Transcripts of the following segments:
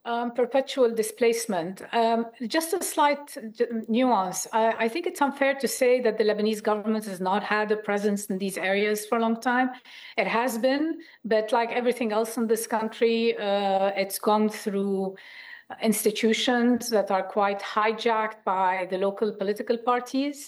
Perpetual displacement. Just a slight nuance. I think it's unfair to say that the Lebanese government has not had a presence in these areas for a long time. It has been, but like everything else in this country, it's gone through institutions that are quite hijacked by the local political parties.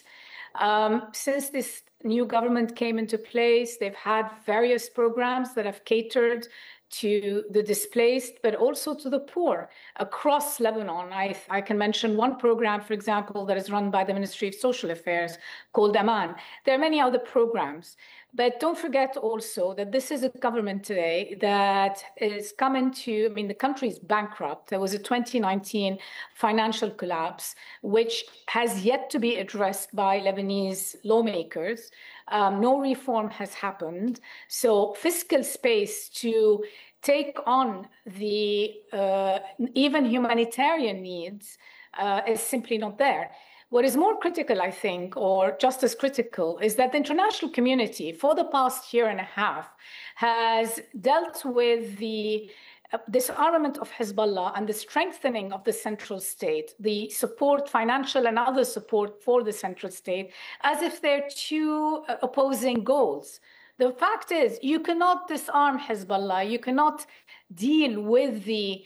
Since this new government came into place, they've had various programs that have catered to the displaced, but also to the poor across Lebanon. I can mention one program, for example, that is run by the Ministry of Social Affairs called Aman. There are many other programs. But don't forget also that this is a government today that is coming to, the country is bankrupt. There was a 2019 financial collapse, which has yet to be addressed by Lebanese lawmakers. No reform has happened. So fiscal space to take on the even humanitarian needs is simply not there. What is more critical, I think, or just as critical, is that the international community for the past year and a half has dealt with the disarmament of Hezbollah and the strengthening of the central state, the support, financial and other support for the central state, as if they're two opposing goals. The fact is, you cannot disarm Hezbollah, you cannot deal with the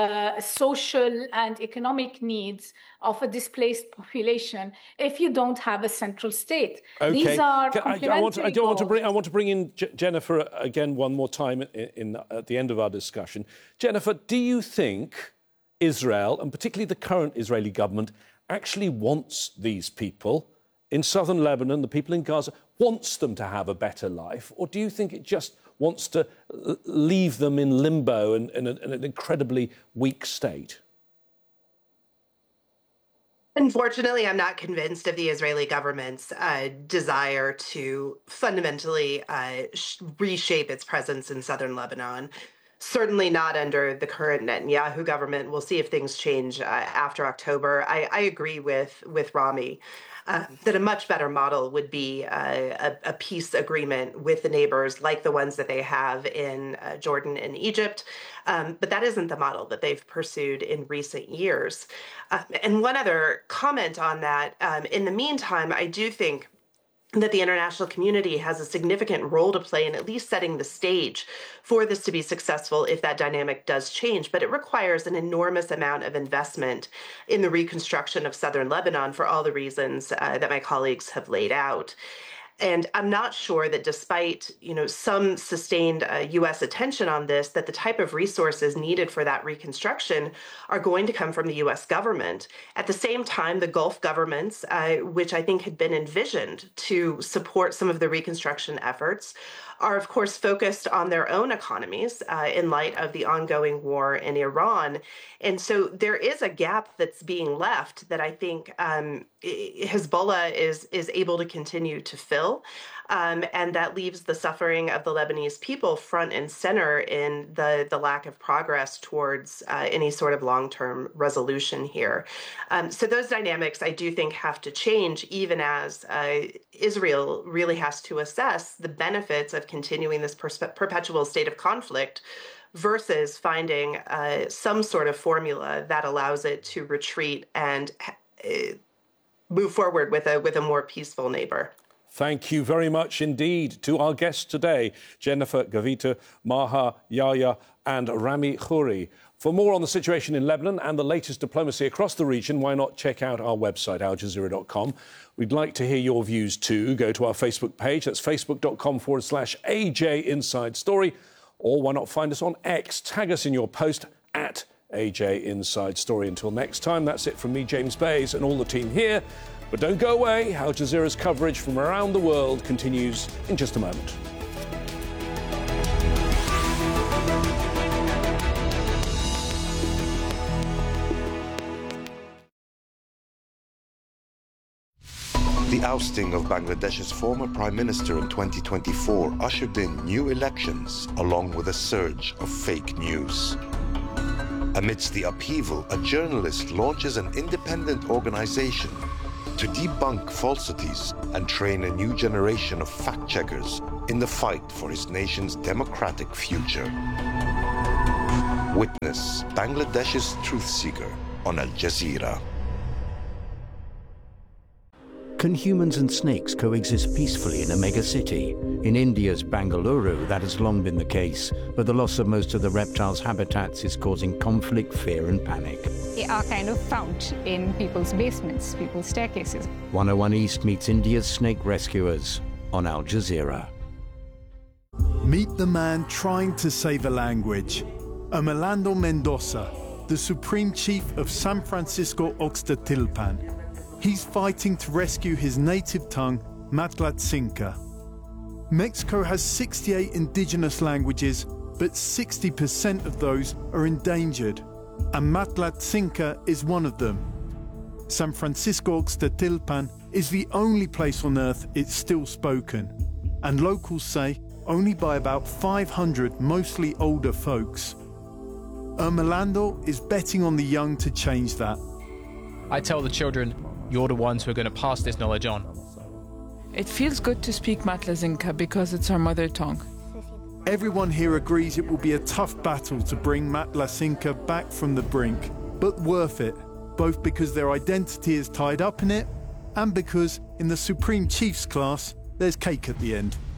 social and economic needs of a displaced population if you don't have a central state. Okay. These are complementary goals. I want to bring in Jennifer again one more time at the end of our discussion. Jennifer, do you think Israel, and particularly the current Israeli government, actually wants these people in southern Lebanon, the people in Gaza, wants them to have a better life? Or do you think it just wants to leave them in limbo and in an incredibly weak state? Unfortunately, I'm not convinced of the Israeli government's desire to fundamentally reshape its presence in southern Lebanon. Certainly not under the current Netanyahu government. We'll see if things change after October. I agree with Rami that a much better model would be a peace agreement with the neighbors like the ones that they have in Jordan and Egypt. But that isn't the model that they've pursued in recent years. And one other comment on that, in the meantime, I do think that the international community has a significant role to play in at least setting the stage for this to be successful if that dynamic does change. But it requires an enormous amount of investment in the reconstruction of southern Lebanon for all the reasons that my colleagues have laid out. And I'm not sure that despite, some sustained U.S. attention on this, that the type of resources needed for that reconstruction are going to come from the U.S. government. At the same time, the Gulf governments, which I think had been envisioned to support some of the reconstruction efforts, are, of course, focused on their own economies in light of the ongoing war in Iran. And so there is a gap that's being left that I think Hezbollah is able to continue to fill. And that leaves the suffering of the Lebanese people front and center in the lack of progress towards any sort of long-term resolution here. So those dynamics, I do think, have to change, even as Israel really has to assess the benefits of continuing this perpetual state of conflict versus finding some sort of formula that allows it to retreat and move forward with a more peaceful neighbor. Thank you very much indeed to our guests today, Jennifer Gavita, Maha Yahya and Rami Khouri. For more on the situation in Lebanon and the latest diplomacy across the region, why not check out our website, aljazeera.com. We'd like to hear your views too. Go to our Facebook page. That's facebook.com/AJ Inside Story. Or why not find us on X? Tag us in your post at AJ Inside Story. Until next time, that's it from me, James Bays, and all the team here. But don't go away. Al Jazeera's coverage from around the world continues in just a moment. The ousting of Bangladesh's former prime minister in 2024 ushered in new elections, along with a surge of fake news. Amidst the upheaval, a journalist launches an independent organization to debunk falsities and train a new generation of fact-checkers in the fight for his nation's democratic future. Witness Bangladesh's truth seeker on Al Jazeera. Can humans and snakes coexist peacefully in a megacity? In India's Bangalore, that has long been the case, but the loss of most of the reptiles' habitats is causing conflict, fear and panic. They are kind of found in people's basements, people's staircases. 101 East meets India's snake rescuers on Al Jazeera. Meet the man trying to save a language. Ermelando Mendoza, the Supreme Chief of San Francisco Oxtatilpan. He's fighting to rescue his native tongue, Matlatzinca. Mexico has 68 indigenous languages, but 60% of those are endangered, and Matlatzinca is one of them. San Francisco Oxtatilpan is the only place on Earth it's still spoken, and locals say only by about 500 mostly older folks. Ermelando is betting on the young to change that. I tell the children, you're the ones who are going to pass this knowledge on. It feels good to speak Matlatzinca because it's our mother tongue. Everyone here agrees it will be a tough battle to bring Matlatzinca back from the brink, but worth it, both because their identity is tied up in it and because in the Supreme Chief's class, there's cake at the end.